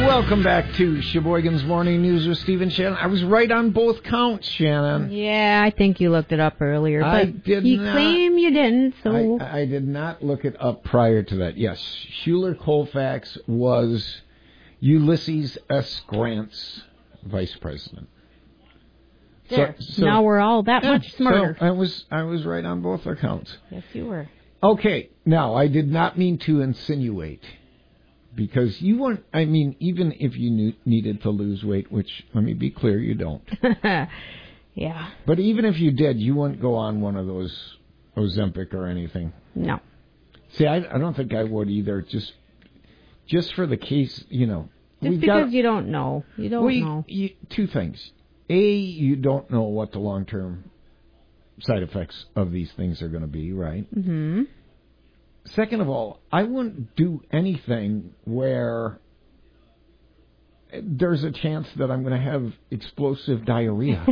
Welcome back to Sheboygan's Morning News with Steve and Shannon. I was right on both counts, Shannon. Yeah, I think you looked it up earlier, but you claim you didn't, so... I did not look it up prior to that. Yes, Schuler-Colfax was Ulysses S. Grant's vice president. There. So now we're all that much smarter. So I was right on both accounts. Yes, you were. Okay, now, I did not mean to insinuate... Because you weren't, I mean, even if you needed to lose weight, which, let me be clear, you don't. Yeah. But even if you did, you wouldn't go on one of those Ozempic or anything. No. See, I don't think I would either, just for the case, you know. Just because you don't know. You don't know. Two things. A, you don't know what the long-term side effects of these things are going to be, right? Mm-hmm. Second of all, I wouldn't do anything where there's a chance that I'm going to have explosive diarrhea.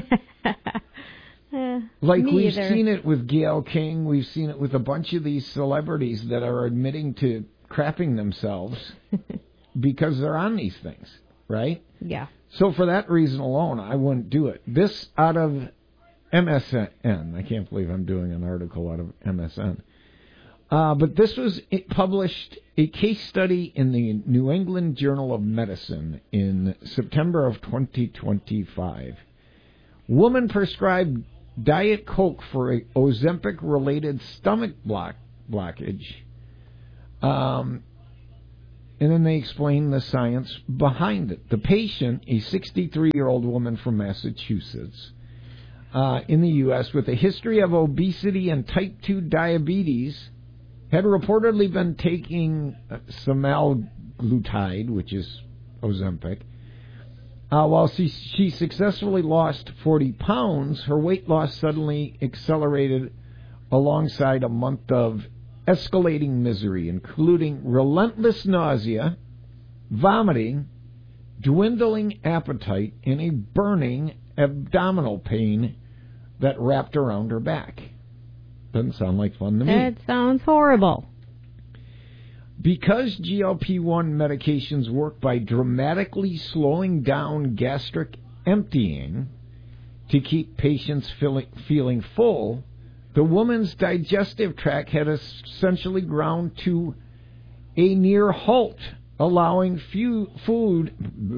Like we've seen it with Gayle King. We've seen it with a bunch of these celebrities that are admitting to crapping themselves because they're on these things, right? Yeah. So for that reason alone, I wouldn't do it. This out of MSN. I can't believe I'm doing an article out of MSN. But this was published, a case study in the New England Journal of Medicine in September of 2025. Woman prescribed Diet Coke for a Ozempic-related stomach blockage. And then they explain the science behind it. The patient, a 63-year-old woman from Massachusetts, in the U.S. with a history of obesity and type 2 diabetes, had reportedly been taking semaglutide, which is Ozempic. While she successfully lost 40 pounds, her weight loss suddenly accelerated alongside a month of escalating misery, including relentless nausea, vomiting, dwindling appetite, and a burning abdominal pain that wrapped around her back. Doesn't sound like fun to me. That sounds horrible. Because GLP-1 medications work by dramatically slowing down gastric emptying to keep patients feeling full, the woman's digestive tract had essentially ground to a near halt, allowing food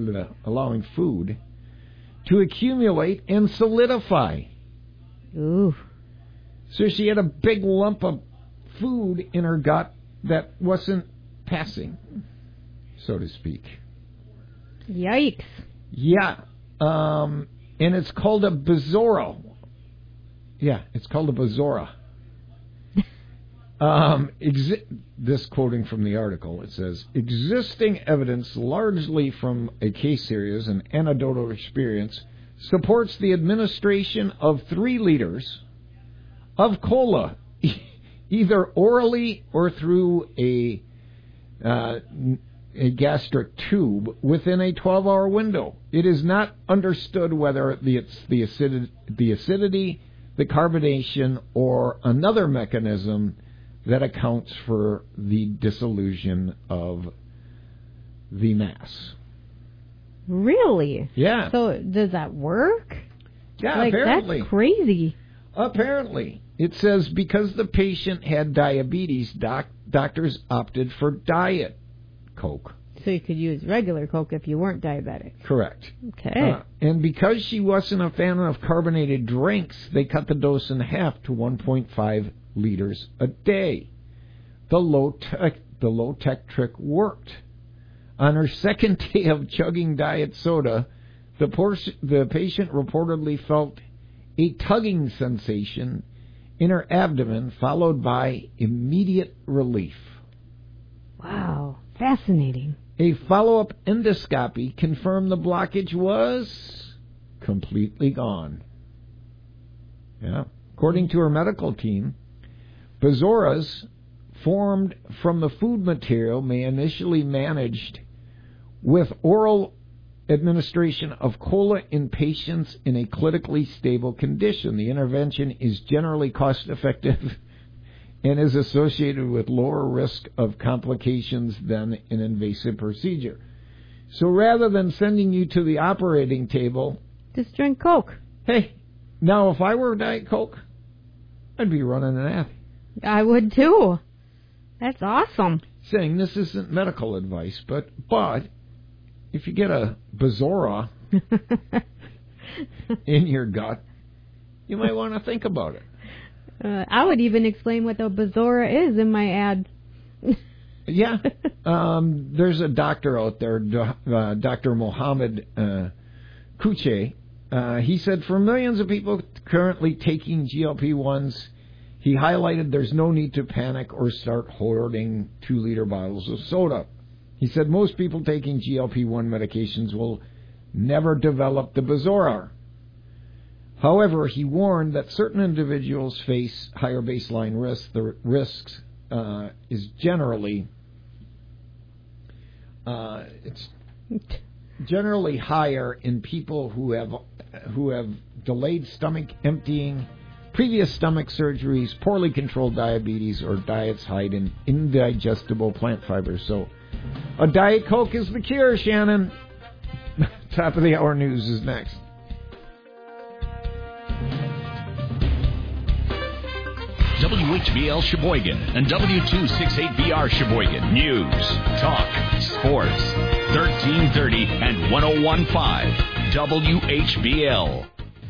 to accumulate and solidify. Ooh. So she had a big lump of food in her gut that wasn't passing, so to speak. Yikes. Yeah. And it's called a Bezora. Yeah, it's called a Bezora. This quoting from the article, it says, existing evidence largely from a case series and anecdotal experience supports the administration of 3 liters of cola, either orally or through a gastric tube within a 12-hour window. It is not understood whether it's the acidity, the carbonation, or another mechanism that accounts for the dissolution of the mass. Really? Yeah. So does that work? Yeah, apparently. That's crazy. Apparently. It says because the patient had diabetes, doctors opted for Diet Coke. So you could use regular Coke if you weren't diabetic. Correct. Okay. And because she wasn't a fan of carbonated drinks, they cut the dose in half to 1.5 liters a day. The low-tech trick worked. On her second day of chugging diet soda, the patient reportedly felt a tugging sensation in her abdomen, followed by immediate relief. Wow, fascinating. A follow-up endoscopy confirmed the blockage was completely gone. Yeah. According to her medical team, Bezoras formed from the food material may initially managed with oral administration of cola in patients in a clinically stable condition. The intervention is generally cost-effective and is associated with lower risk of complications than an invasive procedure. So rather than sending you to the operating table, just drink Coke. Hey, now if I were Diet Coke, I'd be running an ad. I would too. That's awesome. Saying this isn't medical advice, but if you get a Bazora in your gut, you might want to think about it. I would even explain what the Bazora is in my ad. Yeah. There's a doctor out there, Dr. Mohammed Kuche. He said for millions of people currently taking GLP-1s, he highlighted there's no need to panic or start hoarding 2-liter bottles of soda. He said most people taking GLP-1 medications will never develop the Bazora. However, he warned that certain individuals face higher baseline risks. The risks is generally it's generally higher in people who have delayed stomach emptying, previous stomach surgeries, poorly controlled diabetes, or diets high in indigestible plant fibers. So, a Diet Coke is the cure, Shannon. Top of the hour news is next. WHBL Sheboygan and W268BR Sheboygan. News, talk, sports. 1330 and 101.5 WHBL.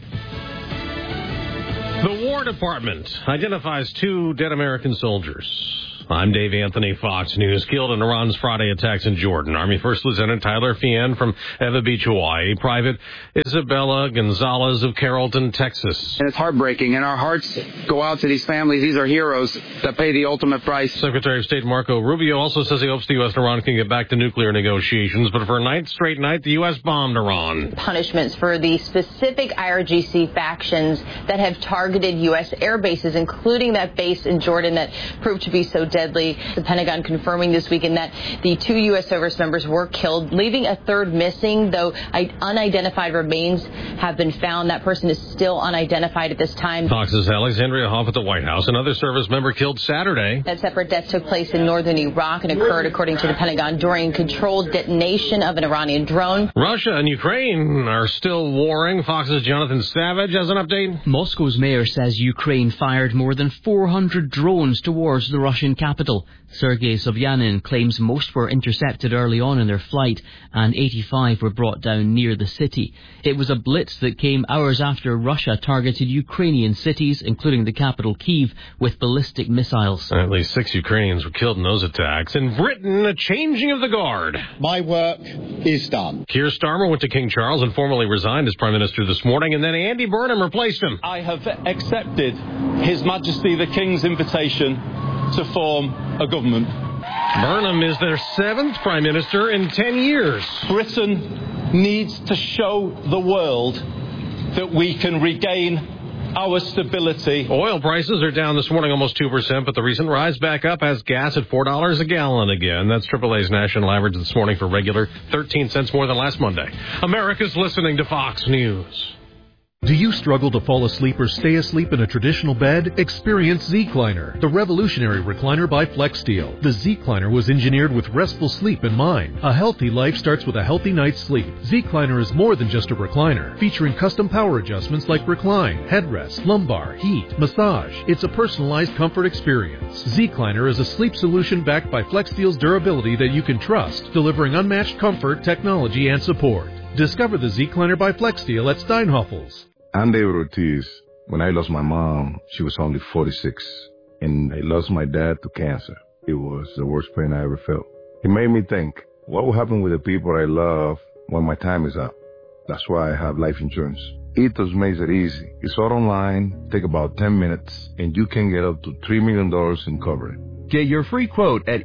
The War Department identifies 2 dead American soldiers. I'm Dave Anthony, Fox News. Killed in Iran's Friday attacks in Jordan. Army First Lieutenant Tyler Fien from Eva Beach, Hawaii. Private Isabella Gonzalez of Carrollton, Texas. And it's heartbreaking, and our hearts go out to these families. These are heroes that pay the ultimate price. Secretary of State Marco Rubio also says he hopes the U.S. and Iran can get back to nuclear negotiations, but for a ninth straight night, the U.S. bombed Iran. Punishments for the specific IRGC factions that have targeted U.S. air bases, including that base in Jordan that proved to be so deadly. The Pentagon confirming this weekend that the 2 U.S. service members were killed, leaving a third missing, though unidentified remains have been found. That person is still unidentified at this time. Fox's Alexandria Hoff at the White House. Another service member killed Saturday. That separate death took place in northern Iraq and occurred, according to the Pentagon, during controlled detonation of an Iranian drone. Russia and Ukraine are still warring. Fox's Jonathan Savage has an update. Moscow's mayor says Ukraine fired more than 400 drones towards the Russian capital. Sergei Sobyanin claims most were intercepted early on in their flight and 85 were brought down near the city. It was a blitz that came hours after Russia targeted Ukrainian cities, including the capital Kyiv, with ballistic missiles. At least 6 Ukrainians were killed in those attacks. In Britain, a changing of the guard. My work is done. Keir Starmer went to King Charles and formally resigned as Prime Minister this morning, and then Andy Burnham replaced him. I have accepted His Majesty the King's invitation to form a government. Burnham is their 7th Prime Minister in 10 years. Britain needs to show the world that we can regain our stability. Oil prices are down this morning almost 2%, but the recent rise back up has gas at $4 a gallon again. That's AAA's national average this morning for regular, 13 cents more than last Monday. America's listening to Fox News. Do you struggle to fall asleep or stay asleep in a traditional bed? Experience Z-Cliner, the revolutionary recliner by FlexSteel. The Z-Cliner was engineered with restful sleep in mind. A healthy life starts with a healthy night's sleep. Z-Cliner is more than just a recliner, featuring custom power adjustments like recline, headrest, lumbar, heat, massage. It's a personalized comfort experience. Z-Cliner is a sleep solution backed by FlexSteel's durability that you can trust, delivering unmatched comfort, technology, and support. Discover the Z-Cliner by FlexSteel at Steinhoffel's. I'm David Ortiz. When I lost my mom, she was only 46, and I lost my dad to cancer. It was the worst pain I ever felt. It made me think, what will happen with the people I love when my time is up? That's why I have life insurance. Ethos makes it easy. It's all online, take about 10 minutes, and you can get up to $3 million in coverage. Get your free quote at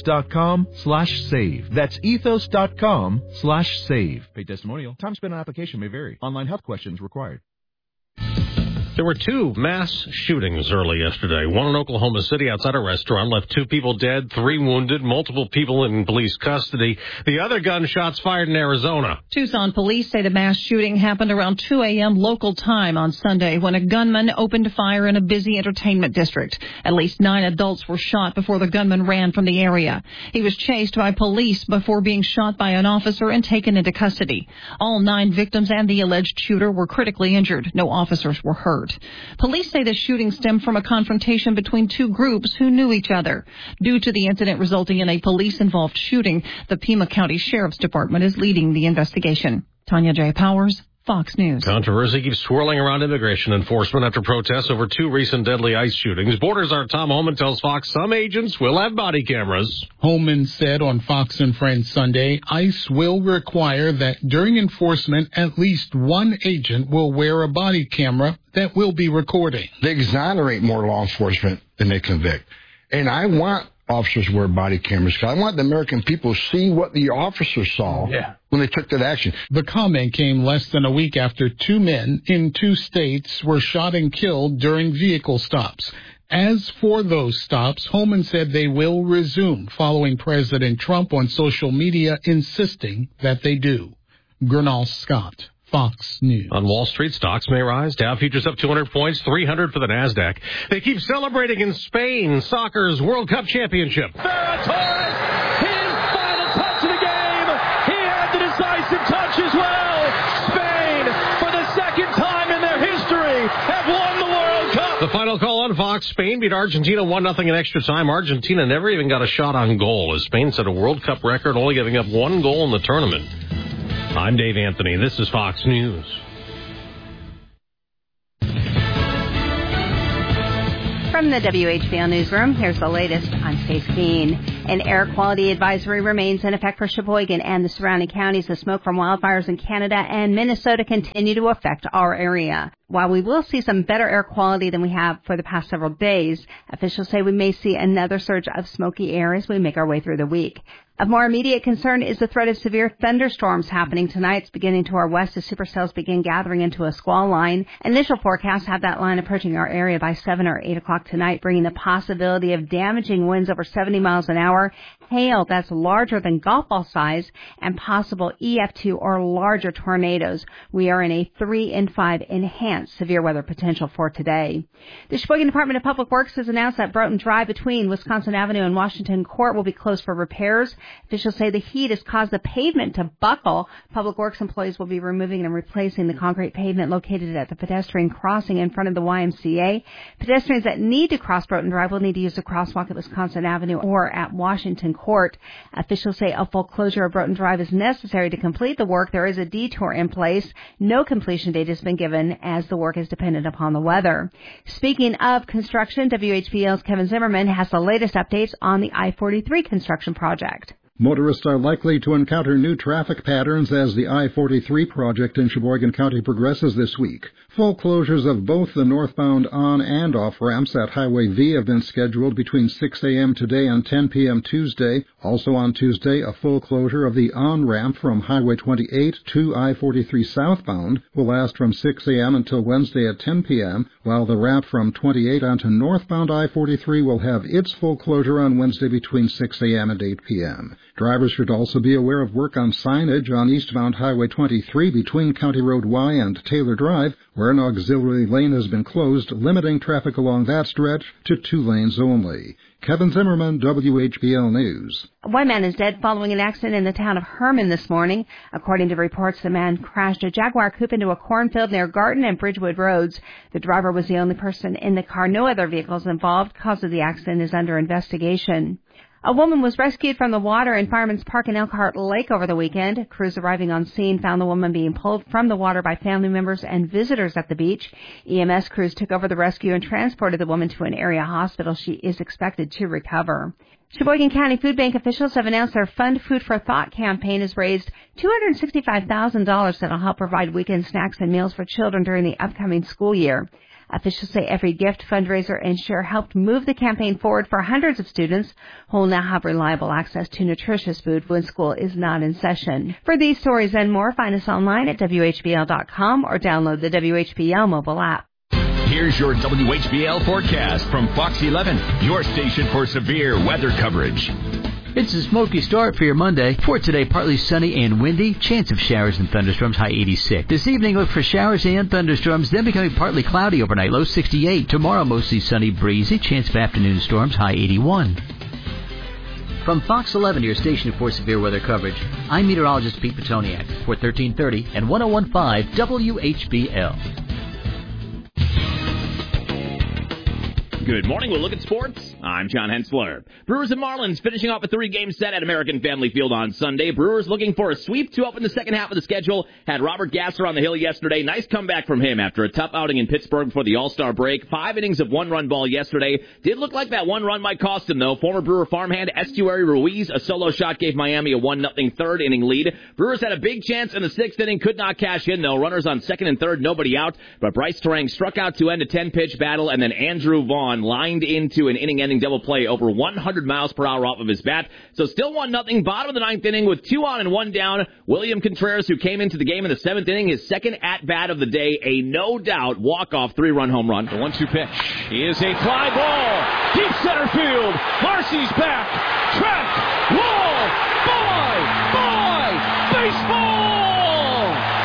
ethos.com/save. That's ethos.com/save. Paid testimonial. Time spent on application may vary. Online health questions required. There were 2 mass shootings early yesterday. One in Oklahoma City outside a restaurant left 2 people dead, 3 wounded, multiple people in police custody. The other gunshots fired in Arizona. Tucson police say the mass shooting happened around 2 a.m. local time on Sunday when a gunman opened fire in a busy entertainment district. At least 9 adults were shot before the gunman ran from the area. He was chased by police before being shot by an officer and taken into custody. All 9 victims and the alleged shooter were critically injured. No officers were hurt. Police say the shooting stemmed from a confrontation between 2 groups who knew each other. Due to the incident resulting in a police-involved shooting, the Pima County Sheriff's Department is leading the investigation. Tanya J. Powers, Fox News. Controversy keeps swirling around immigration enforcement after protests over 2 recent deadly ICE shootings. Borders our Tom Homan tells Fox some agents will have body cameras. Homan said on Fox and Friends Sunday, ICE will require that during enforcement, at least 1 agent will wear a body camera that will be recording. They exonerate more law enforcement than they convict. And I want officers wear body cameras. I want the American people to see what the officers saw when they took that action. The comment came less than a week after 2 men in 2 states were shot and killed during vehicle stops. As for those stops, Homan said they will resume following President Trump on social media insisting that they do. Gernal Scott, Fox News. On Wall Street, stocks may rise. Dow futures up 200 points, 300 for the NASDAQ. They keep celebrating in Spain, soccer's World Cup championship. Ferran Torres, his final touch of the game. He had the decisive touch as well. Spain, for the 2nd time in their history, have won the World Cup. The final call on Fox. Spain beat Argentina 1-0 in extra time. Argentina never even got a shot on goal, as Spain set a World Cup record, only giving up 1 goal in the tournament. I'm Dave Anthony. This is Fox News. From the WHBL Newsroom, here's the latest. I'm Stacey Keene. An air quality advisory remains in effect for Sheboygan and the surrounding counties as smoke from wildfires in Canada and Minnesota continue to affect our area. While we will see some better air quality than we have for the past several days, officials say we may see another surge of smoky air as we make our way through the week. Of more immediate concern is the threat of severe thunderstorms happening tonight. It's beginning to our west as supercells begin gathering into a squall line. Initial forecasts have that line approaching our area by 7 or 8 o'clock tonight, bringing the possibility of damaging winds over 70 miles an hour, hail that's larger than golf ball size, and possible EF2 or larger tornadoes. We are in a 3 and 5 enhanced severe weather potential for today. The Sheboygan Department of Public Works has announced that Broughton Drive between Wisconsin Avenue and Washington Court will be closed for repairs. Officials say the heat has caused the pavement to buckle. Public Works employees will be removing and replacing the concrete pavement located at the pedestrian crossing in front of the YMCA. Pedestrians that need to cross Broughton Drive will need to use the crosswalk at Wisconsin Avenue or at Washington Court. Officials say a full closure of Broughton Drive is necessary to complete the work. There is a detour in place. No completion date has been given as the work is dependent upon the weather. Speaking of construction, WHBL's Kevin Zimmerman has the latest updates on the I-43 construction project. Motorists are likely to encounter new traffic patterns as the I-43 project in Sheboygan County progresses this week. Full closures of both the northbound on and off ramps at Highway V have been scheduled between 6 a.m. today and 10 p.m. Tuesday. Also on Tuesday, a full closure of the on-ramp from Highway 28 to I-43 southbound will last from 6 a.m. until Wednesday at 10 p.m., while the ramp from 28 onto northbound I-43 will have its full closure on Wednesday between 6 a.m. and 8 p.m. Drivers should also be aware of work on signage on eastbound Highway 23 between County Road Y and Taylor Drive, where an auxiliary lane has been closed, limiting traffic along that stretch to 2 lanes only. Kevin Zimmerman, WHBL News. One man is dead following an accident in the town of Herman this morning. According to reports, the man crashed a Jaguar coupe into a cornfield near Garden and Bridgewood Roads. The driver was the only person in the car. No other vehicles involved. Cause of the accident is under investigation. A woman was rescued from the water in Fireman's Park in Elkhart Lake over the weekend. Crews arriving on scene found the woman being pulled from the water by family members and visitors at the beach. EMS crews took over the rescue and transported the woman to an area hospital. She is expected to recover. Sheboygan County Food Bank officials have announced their Fund Food for Thought campaign has raised $265,000 that will help provide weekend snacks and meals for children during the upcoming school year. Officials say every gift, fundraiser, and share helped move the campaign forward for hundreds of students who will now have reliable access to nutritious food when school is not in session. For these stories and more, find us online at WHBL.com or download the WHBL mobile app. Here's your WHBL forecast from Fox 11, your station for severe weather coverage. It's a smoky start for your Monday. For today, partly sunny and windy. Chance of showers and thunderstorms, high 86. This evening, look for showers and thunderstorms, then becoming partly cloudy overnight, low 68. Tomorrow, mostly sunny, breezy. Chance of afternoon storms, high 81. From Fox 11, your station for severe weather coverage, I'm meteorologist Pete Petoniak for 1330 and 101.5 WHBL. Good morning. We'll look at sports. I'm John Hensler. Brewers and Marlins finishing off a 3-game set at American Family Field on Sunday. Brewers looking for a sweep to open the second half of the schedule. Had Robert Gasser on the hill yesterday. Nice comeback from him after a tough outing in Pittsburgh before the All-Star break. 5 innings of 1-run ball yesterday. Did look like that 1 run might cost him, though. Former Brewer farmhand Estuary Ruiz, a solo shot, gave Miami a 1-0 third-inning lead. Brewers had a big chance in the 6th inning. Could not cash in, though. Runners on 2nd and 3rd, nobody out. But Bryce Terang struck out to end a 10-pitch battle, and then Andrew Vaughn lined into an inning-ending double play over 100 miles per hour off of his bat. So still 1-0, bottom of the 9th inning with 2 on and 1 down. William Contreras, who came into the game in the 7th inning, his second at-bat of the day, a no-doubt walk-off 3-run home run. The 1-2 pitch is a fly ball. Deep center field. Marcy's back. Track. Wall. Boy. Baseball.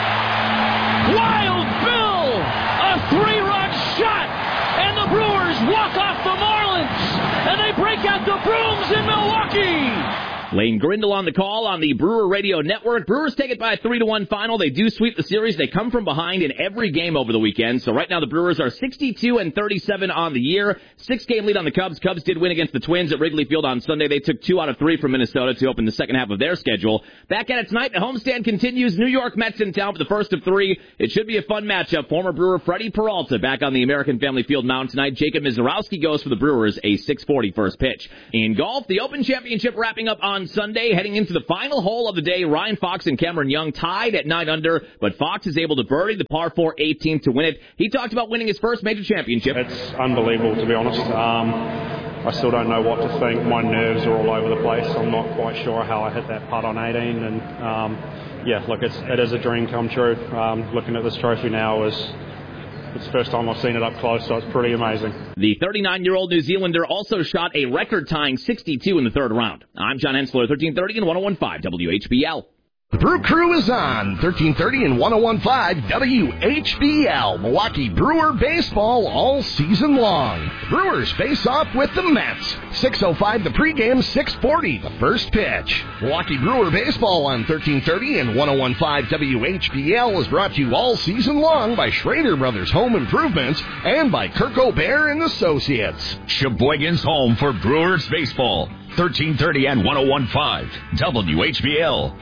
Wild Bill. A 3-run shot. And the Brewers walk off the Marlins, and they break out the brooms in Milwaukee. Lane Grindle on the call on the Brewer Radio Network. Brewers take it by a 3-1 final. They do sweep the series. They come from behind in every game over the weekend. So right now the Brewers are 62-37 on the year. 6-game lead on the Cubs. Cubs did win against the Twins at Wrigley Field on Sunday. They took 2 out of 3 from Minnesota to open the second half of their schedule. Back at it tonight, the homestand continues. New York Mets in town for the first of 3. It should be a fun matchup. Former Brewer Freddie Peralta back on the American Family Field mound tonight. Jacob Mizorowski goes for the Brewers, a 6:40 first pitch. In golf, the Open Championship wrapping up on Sunday, heading into the final hole of the day. Ryan Fox and Cameron Young tied at 9 under, but Fox is able to birdie the par 4 18th to win it. He talked about winning his first major championship. It's unbelievable, to be honest. I still don't know what to think. My nerves are all over the place. I'm not quite sure how I hit that putt on 18, and look, it is a dream come true. Looking at this trophy now it's the first time I've seen it up close, so it's pretty amazing. The 39-year-old New Zealander also shot a record-tying 62 in the 3rd round. I'm John Hensler, 1330 and 101.5 WHBL. The Brew Crew is on 1330 and 101.5 WHBL. Milwaukee Brewer baseball all season long. Brewers face off with the Mets. 6:05 the pregame, 6:40 the first pitch. Milwaukee Brewer baseball on 1330 and 101.5 WHBL is brought to you all season long by Schrader Brothers Home Improvements and by Kirk O'Bear and Associates. Sheboygan's home for Brewers baseball. 1330 and 101.5 WHBL.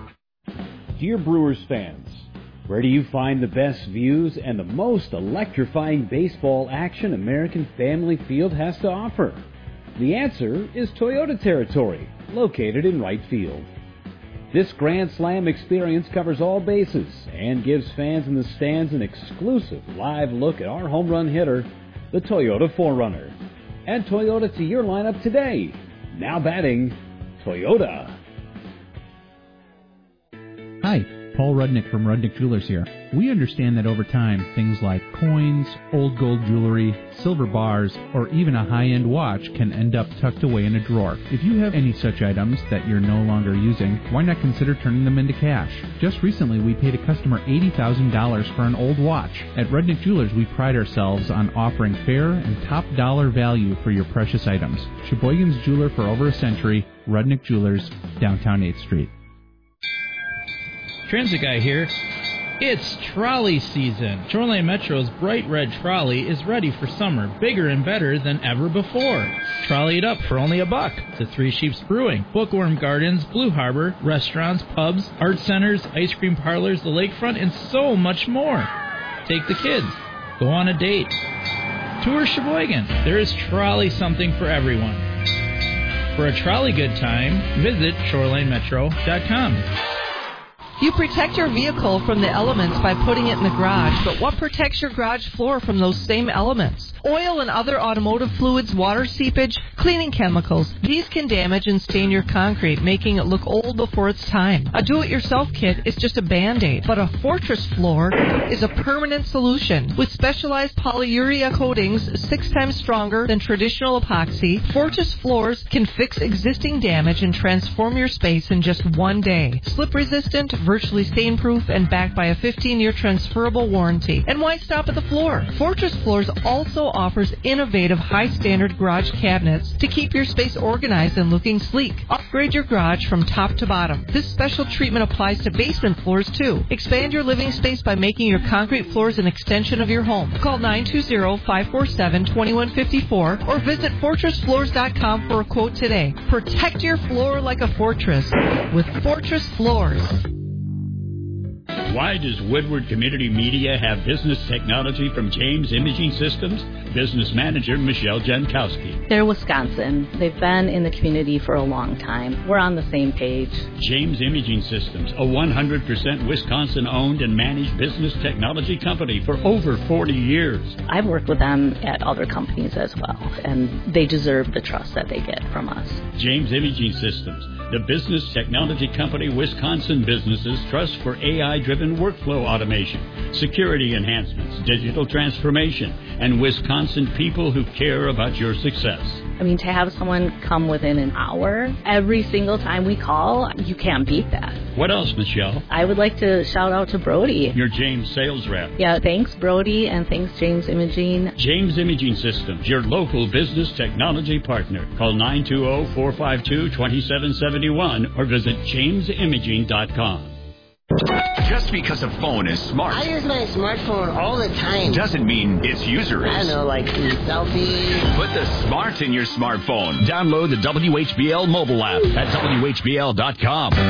Dear Brewers fans, where do you find the best views and the most electrifying baseball action American Family Field has to offer? The answer is Toyota territory, located in right field. This Grand Slam experience covers all bases and gives fans in the stands an exclusive live look at our home run hitter, the Toyota 4Runner. Add Toyota to your lineup today. Now batting, Toyota. Hi, Paul Rudnick from Rudnick Jewelers here. We understand that over time, things like coins, old gold jewelry, silver bars, or even a high-end watch can end up tucked away in a drawer. If you have any such items that you're no longer using, why not consider turning them into cash? Just recently, we paid a customer $80,000 for an old watch. At Rudnick Jewelers, we pride ourselves on offering fair and top dollar value for your precious items. Sheboygan's jeweler for over a century, Rudnick Jewelers, downtown 8th Street. Transit Guy here. It's trolley season. Shoreline Metro's bright red trolley is ready for summer, bigger and better than ever before. Trolley it up for only $1 to Three Sheeps Brewing, Bookworm Gardens, Blue Harbor, restaurants, pubs, art centers, ice cream parlors, the lakefront, and so much more. Take the kids. Go on a date. Tour Sheboygan. There is trolley something for everyone. For a trolley good time, visit ShorelineMetro.com. You protect your vehicle from the elements by putting it in the garage, but what protects your garage floor from those same elements? Oil and other automotive fluids, water seepage, cleaning chemicals. These can damage and stain your concrete, making it look old before its time. A do-it-yourself kit is just a Band-Aid, but a Fortress floor is a permanent solution. With specialized polyurea coatings 6 times stronger than traditional epoxy, Fortress floors can fix existing damage and transform your space in just one day. Slip-resistant, virtually stain-proof, and backed by a 15-year transferable warranty. And why stop at the floor? Fortress Floors also offers innovative, high-standard garage cabinets to keep your space organized and looking sleek. Upgrade your garage from top to bottom. This special treatment applies to basement floors, too. Expand your living space by making your concrete floors an extension of your home. Call 920-547-2154 or visit FortressFloors.com for a quote today. Protect your floor like a fortress with Fortress Floors. Why does Woodward Community Media have business technology from James Imaging Systems? Business manager Michelle Jankowski. They're Wisconsin. They've been in the community for a long time. We're on the same page. James Imaging Systems, a 100% Wisconsin-owned and managed business technology company for over 40 years. I've worked with them at other companies as well, and they deserve the trust that they get from us. James Imaging Systems, the business technology company Wisconsin businesses trust for AI-driven workflow automation, security enhancements, digital transformation, and Wisconsin people who care about your success. I mean, to have someone come within an hour every single time we call, you can't beat that. What else, Michelle? I would like to shout out to Brody. Your James sales rep. Yeah, thanks, Brody, and thanks, James Imaging. James Imaging Systems, your local business technology partner. Call 920-452-2771 or visit jamesimaging.com. Just because a phone is smart, I use my smartphone all the time, doesn't mean its user is. I don't know, like selfies. Put the smart in your smartphone. Download the WHBL mobile app at WHBL.com.